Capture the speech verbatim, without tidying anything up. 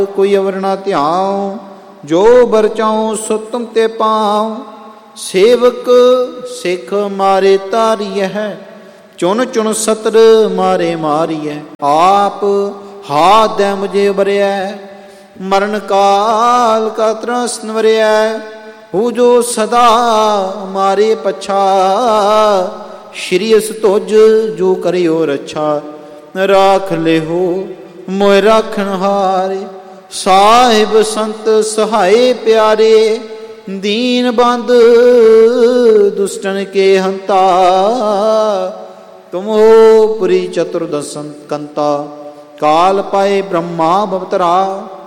ਕੋਈ ਅਵਰ ਨਾ ਧਿਆਉ, ਜੋ ਬਰਚਾਉ ਸੋ ਤੁਮ ਤੇ ਪਾਉ। ਸੇਵਕ ਸਿੱਖ ਮਾਰੇ ਤਾਰੀਐ, ਚੁਣ ਚੁਣ ਸਤਰ ਮਾਰੇ ਮਾਰੀਐ। ਆਪ ਹਾਥ ਦੈ ਮੁਝੇ ਉਬਰਿਐ, ਮਰਨ ਕਾਲ ਕਾ ਤਰਸਨ ਵਰਿਐ। ਹੂ ਜੋ ਸਦਾ ਮਾਰੇ ਪਛਾ, ਸ਼੍ਰੀ ਅਸ ਤੁਜ ਜੋ ਕਰਿਓ ਰੱਛਾ। ਰਾਖ ਲਿਹੋ ਮੋਇ ਰਾਖਣ ਹਾਰੇ, ਸਾਹਿਬ ਸੰਤ ਸਹਾਏ ਪਿਆਰੇ। ਦੀਨ ਬੰਦ ਦੁਸ਼ਟਨ ਕੇ ਹੰਤਾ, ਤੁਮ ਹੋ ਪੁਰੀ ਚਤੁਰਦਸ਼ਨ ਕੰਤਾ। ਕਾਲ ਪਾਏ ਬ੍ਰਹਮਾ ਬਵਤਰਾ,